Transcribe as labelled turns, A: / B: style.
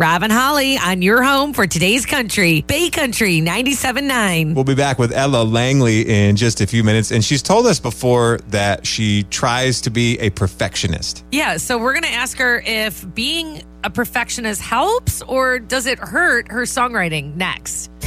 A: Rob and Holly on your home for today's country, Bay Country 97.9.
B: We'll be back with Ella Langley in just a few minutes. And she's told us before that she tries to be a perfectionist.
A: Yeah, so we're going to ask her if being a perfectionist helps or does it hurt her songwriting next.